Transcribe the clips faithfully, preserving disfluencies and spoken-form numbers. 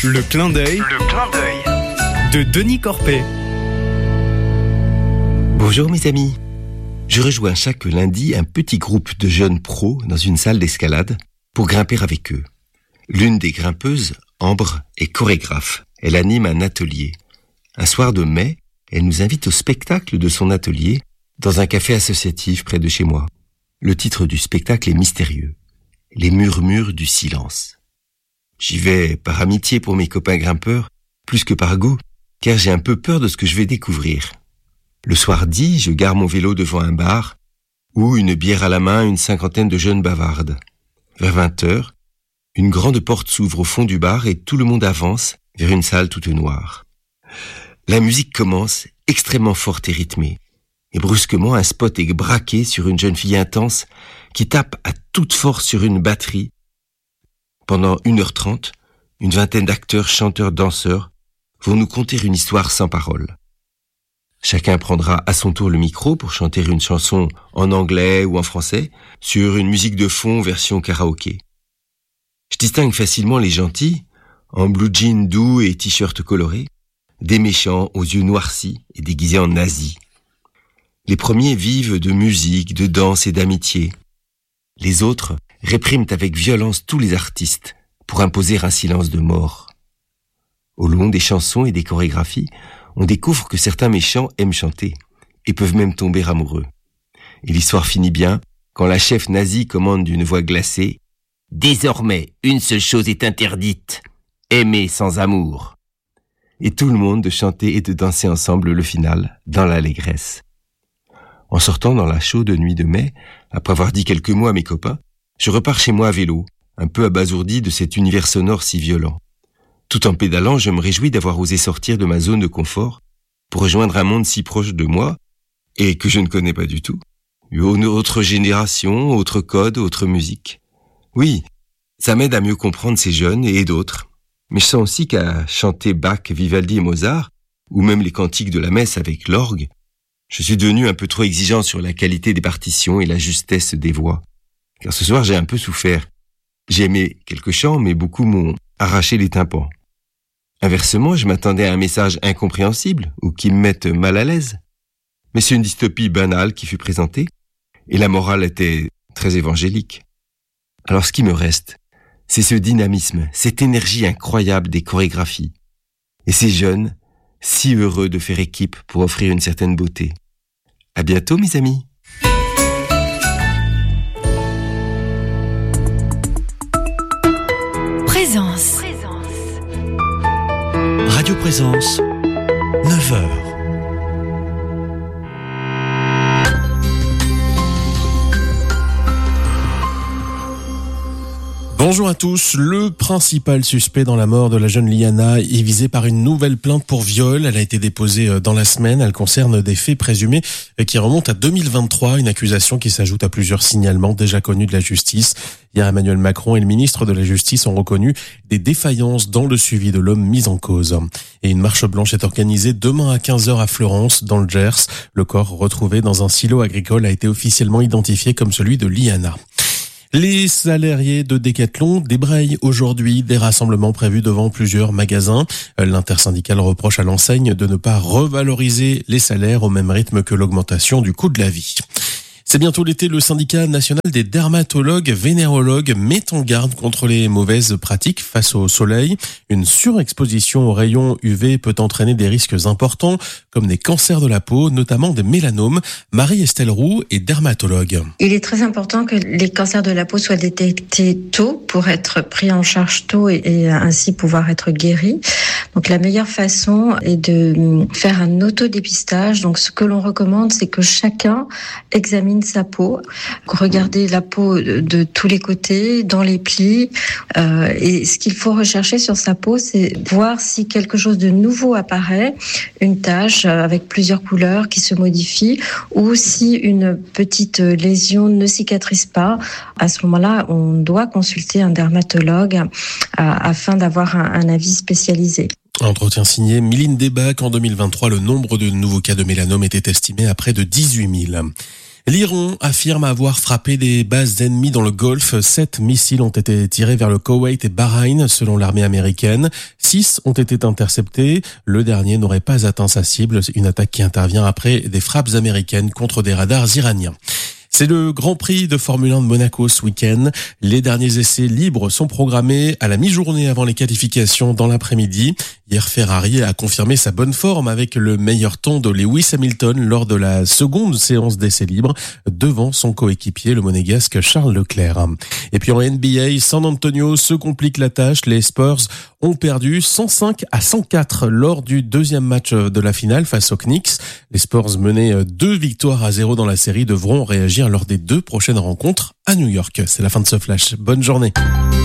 Le clin d'œil. Le clin d'œil de Denis Corpet. Bonjour mes amis. Je rejoins chaque lundi un petit groupe de jeunes pros dans une salle d'escalade pour grimper avec eux. L'une des grimpeuses, Ambre, est chorégraphe. Elle anime un atelier. Un soir de mai, elle nous invite au spectacle de son atelier dans un café associatif près de chez moi. Le titre du spectacle est mystérieux. Les murmures du silence. J'y vais par amitié pour mes copains grimpeurs, plus que par goût, car j'ai un peu peur de ce que je vais découvrir. Le soir dit, je gare mon vélo devant un bar, où, une bière à la main, une cinquantaine de jeunes bavardent. Vers vingt heures, une grande porte s'ouvre au fond du bar et tout le monde avance vers une salle toute noire. La musique commence, extrêmement forte et rythmée. Et brusquement, un spot est braqué sur une jeune fille intense qui tape à toute force sur une batterie. Pendant une heure trente, une vingtaine d'acteurs, chanteurs, danseurs vont nous conter une histoire sans parole. Chacun prendra à son tour le micro pour chanter une chanson en anglais ou en français sur une musique de fond version karaoké. Je distingue facilement les gentils, en blue jean doux et t-shirt coloré, des méchants aux yeux noircis et déguisés en nazis. Les premiers vivent de musique, de danse et d'amitié. Les autres répriment avec violence tous les artistes pour imposer un silence de mort. Au long des chansons et des chorégraphies, on découvre que certains méchants aiment chanter et peuvent même tomber amoureux. Et l'histoire finit bien quand la chef nazie commande d'une voix glacée « Désormais, une seule chose est interdite, aimer sans amour ». Et tout le monde de chanter et de danser ensemble le final dans l'allégresse. En sortant dans la chaude nuit de mai, après avoir dit quelques mots à mes copains, je repars chez moi à vélo, un peu abasourdi de cet univers sonore si violent. Tout en pédalant, je me réjouis d'avoir osé sortir de ma zone de confort pour rejoindre un monde si proche de moi et que je ne connais pas du tout. Une autre génération, autre code, autre musique. Oui, ça m'aide à mieux comprendre ces jeunes et d'autres. Mais je sens aussi qu'à chanter Bach, Vivaldi et Mozart, ou même les cantiques de la messe avec l'orgue, je suis devenu un peu trop exigeant sur la qualité des partitions et la justesse des voix. Car ce soir, j'ai un peu souffert. J'ai aimé quelques chants, mais beaucoup m'ont arraché les tympans. Inversement, je m'attendais à un message incompréhensible ou qui me mette mal à l'aise. Mais c'est une dystopie banale qui fut présentée, et la morale était très évangélique. Alors ce qui me reste, c'est ce dynamisme, cette énergie incroyable des chorégraphies. Et ces jeunes, si heureux de faire équipe pour offrir une certaine beauté. À bientôt, mes amis. Présence. Radio Présence, neuf heures. Bonjour à tous. Le principal suspect dans la mort de la jeune Liana est visé par une nouvelle plainte pour viol. Elle a été déposée dans la semaine. Elle concerne des faits présumés qui remontent à deux mille vingt-trois. Une accusation qui s'ajoute à plusieurs signalements déjà connus de la justice. Hier, Emmanuel Macron et le ministre de la Justice ont reconnu des défaillances dans le suivi de l'homme mis en cause. Et une marche blanche est organisée demain à quinze heures à Fleurance, dans le Gers. Le corps retrouvé dans un silo agricole a été officiellement identifié comme celui de Liana. Les salariés de Decathlon débrayent aujourd'hui des rassemblements prévus devant plusieurs magasins. L'intersyndicale reproche à l'enseigne de ne pas revaloriser les salaires au même rythme que l'augmentation du coût de la vie. C'est bientôt l'été, le syndicat national des dermatologues vénérologues met en garde contre les mauvaises pratiques face au soleil. Une surexposition aux rayons U V peut entraîner des risques importants, comme des cancers de la peau, notamment des mélanomes. Marie-Estelle Roux est dermatologue. Il est très important que les cancers de la peau soient détectés tôt pour être pris en charge tôt et, et ainsi pouvoir être guéris. Donc la meilleure façon est de faire un autodépistage. Donc ce que l'on recommande, c'est que chacun examine sa peau, regarder la peau de, de tous les côtés, dans les plis. Euh, et ce qu'il faut rechercher sur sa peau, c'est voir si quelque chose de nouveau apparaît, une tache avec plusieurs couleurs qui se modifie, ou si une petite lésion ne cicatrise pas. À ce moment-là, on doit consulter un dermatologue euh, afin d'avoir un, un avis spécialisé. Entretien signé Mylène Debac. En deux mille vingt-trois, le nombre de nouveaux cas de mélanome était estimé à près de dix-huit mille. L'Iran affirme avoir frappé des bases ennemies dans le Golfe. Sept missiles ont été tirés vers le Koweït et Bahreïn, selon l'armée américaine. Six ont été interceptés. Le dernier n'aurait pas atteint sa cible. Une attaque qui intervient après des frappes américaines contre des radars iraniens. C'est le Grand Prix de Formule un de Monaco ce week-end. Les derniers essais libres sont programmés à la mi-journée avant les qualifications dans l'après-midi. Hier, Ferrari a confirmé sa bonne forme avec le meilleur temps de Lewis Hamilton lors de la seconde séance d'essais libres devant son coéquipier, le monégasque Charles Leclerc. Et puis en N B A, San Antonio se complique la tâche. Les Spurs ont perdu cent cinq à cent quatre lors du deuxième match de la finale face aux Knicks. Les Spurs menaient deux victoires à zéro dans la série devront réagir lors des deux prochaines rencontres à New York. C'est la fin de ce flash. Bonne journée.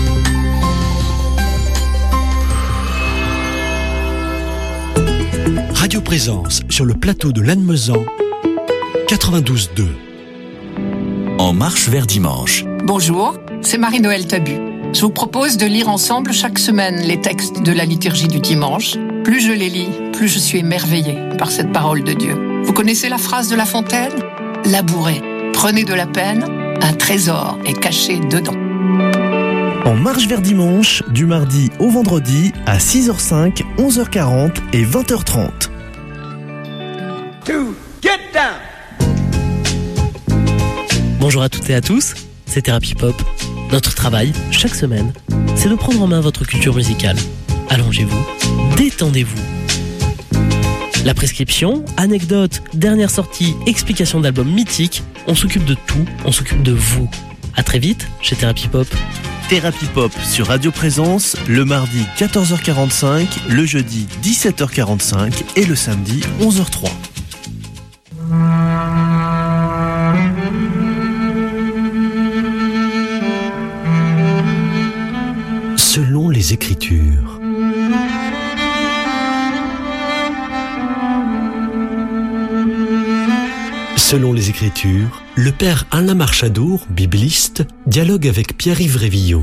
Radio Présence sur le plateau de Lannemezan, quatre-vingt-douze deux. En marche vers dimanche. Bonjour, c'est Marie-Noël Tabu. Je vous propose de lire ensemble chaque semaine les textes de la liturgie du dimanche. Plus je les lis, plus je suis émerveillée par cette parole de Dieu. Vous connaissez la phrase de La Fontaine ? Labourez, prenez de la peine, un trésor est caché dedans. En marche vers dimanche, du mardi au vendredi à six heures cinq, onze heures quarante et vingt heures trente. To get down. Bonjour à toutes et à tous, c'est Thérapie Pop. Notre travail, chaque semaine, c'est de prendre en main votre culture musicale. Allongez-vous, détendez-vous. La prescription, anecdotes, dernière sortie, explication d'albums mythiques, on s'occupe de tout, on s'occupe de vous. À très vite chez Thérapie Pop. Thérapie Pop sur Radio Présence, le mardi quatorze heures quarante-cinq, le jeudi dix-sept heures quarante-cinq et le samedi onze heures trois. Selon les Écritures. Selon les Écritures, le père Alain Marchadour, bibliste, dialogue avec Pierre-Yves Révillon.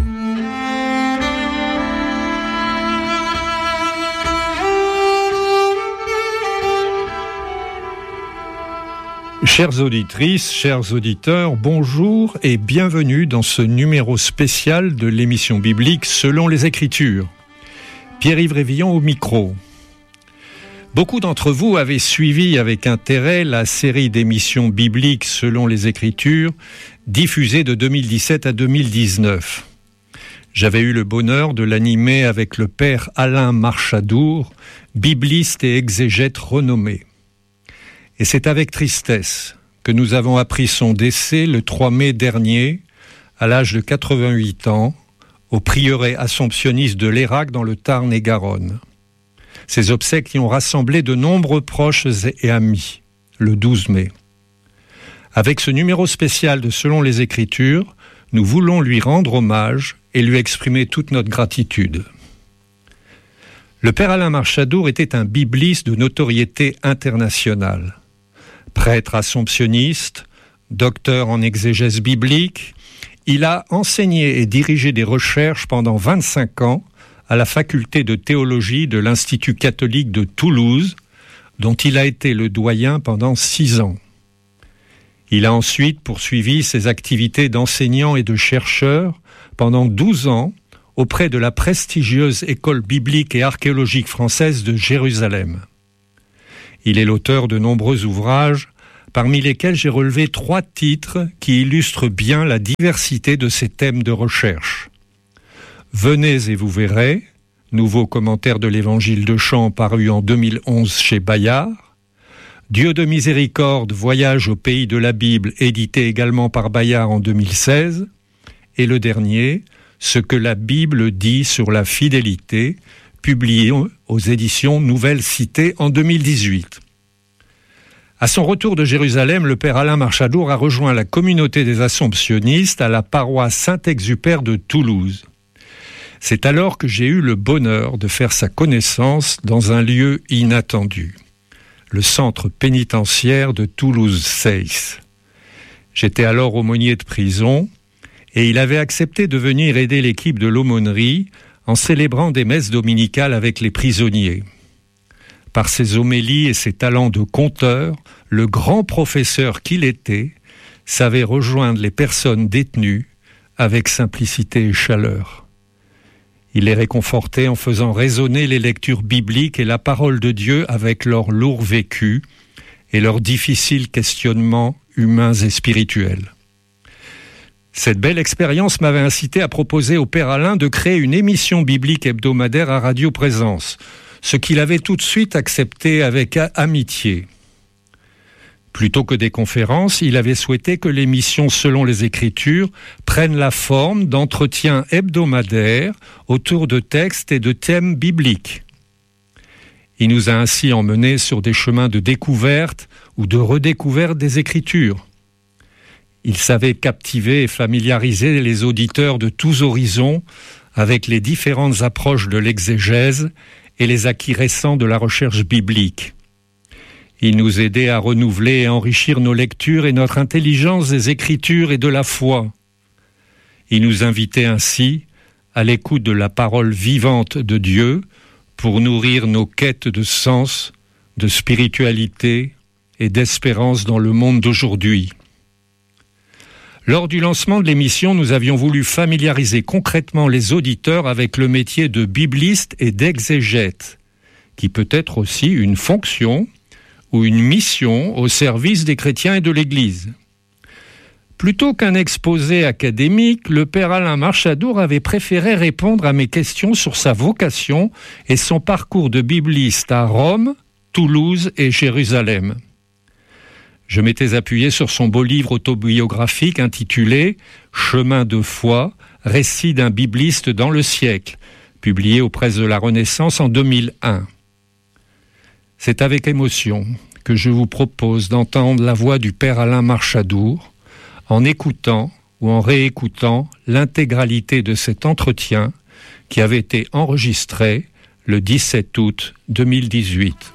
Chères auditrices, chers auditeurs, bonjour et bienvenue dans ce numéro spécial de l'émission biblique Selon les Écritures. Pierre-Yves Révillon au micro. Beaucoup d'entre vous avaient suivi avec intérêt la série d'émissions bibliques Selon les Écritures, diffusée de deux mille dix-sept à deux mille dix-neuf. J'avais eu le bonheur de l'animer avec le père Alain Marchadour, bibliste et exégète renommé. Et c'est avec tristesse que nous avons appris son décès le trois mai dernier, à l'âge de quatre-vingt-huit ans, au prieuré assomptionniste de Lérac dans le Tarn-et-Garonne. Ces obsèques y ont rassemblé de nombreux proches et amis, le douze mai. Avec ce numéro spécial de Selon les Écritures, nous voulons lui rendre hommage et lui exprimer toute notre gratitude. Le père Alain Marchadour était un bibliste de notoriété internationale. Prêtre assomptionniste, docteur en exégèse biblique, il a enseigné et dirigé des recherches pendant vingt-cinq ans à la faculté de théologie de l'Institut catholique de Toulouse, dont il a été le doyen pendant six ans. Il a ensuite poursuivi ses activités d'enseignant et de chercheur pendant douze ans auprès de la prestigieuse École biblique et archéologique française de Jérusalem. Il est l'auteur de nombreux ouvrages, parmi lesquels j'ai relevé trois titres qui illustrent bien la diversité de ses thèmes de recherche. Venez et vous verrez, nouveau commentaire de l'Évangile de Chant paru en deux mille onze chez Bayard. Dieu de miséricorde, voyage au pays de la Bible, édité également par Bayard en deux mille seize. Et le dernier, Ce que la Bible dit sur la fidélité, publié aux éditions Nouvelle Cité en deux mille dix-huit. À son retour de Jérusalem, le père Alain Marchadour a rejoint la communauté des Assomptionnistes à la paroisse Saint-Exupère de Toulouse. C'est alors que j'ai eu le bonheur de faire sa connaissance dans un lieu inattendu, le centre pénitentiaire de Toulouse-Seyss. J'étais alors aumônier de prison et il avait accepté de venir aider l'équipe de l'aumônerie en célébrant des messes dominicales avec les prisonniers. Par ses homélies et ses talents de conteur, le grand professeur qu'il était savait rejoindre les personnes détenues avec simplicité et chaleur. Il les réconfortait en faisant résonner les lectures bibliques et la parole de Dieu avec leur lourd vécu et leurs difficiles questionnements humains et spirituels. Cette belle expérience m'avait incité à proposer au Père Alain de créer une émission biblique hebdomadaire à Radio Présence, ce qu'il avait tout de suite accepté avec amitié. Plutôt que des conférences, il avait souhaité que l'émission Selon les Écritures prenne la forme d'entretiens hebdomadaires autour de textes et de thèmes bibliques. Il nous a ainsi emmenés sur des chemins de découverte ou de redécouverte des Écritures. Il savait captiver et familiariser les auditeurs de tous horizons avec les différentes approches de l'exégèse et les acquis récents de la recherche biblique. Il nous aidait à renouveler et enrichir nos lectures et notre intelligence des Écritures et de la foi. Il nous invitait ainsi à l'écoute de la parole vivante de Dieu pour nourrir nos quêtes de sens, de spiritualité et d'espérance dans le monde d'aujourd'hui. Lors du lancement de l'émission, nous avions voulu familiariser concrètement les auditeurs avec le métier de bibliste et d'exégète, qui peut être aussi une fonction ou une mission au service des chrétiens et de l'Église. Plutôt qu'un exposé académique, le Père Alain Marchadour avait préféré répondre à mes questions sur sa vocation et son parcours de bibliste à Rome, Toulouse et Jérusalem. Je m'étais appuyé sur son beau livre autobiographique intitulé « Chemin de foi, récit d'un bibliste dans le siècle », publié aux presses de la Renaissance en deux mille un. C'est avec émotion que je vous propose d'entendre la voix du Père Alain Marchadour en écoutant ou en réécoutant l'intégralité de cet entretien qui avait été enregistré le dix-sept août deux mille dix-huit.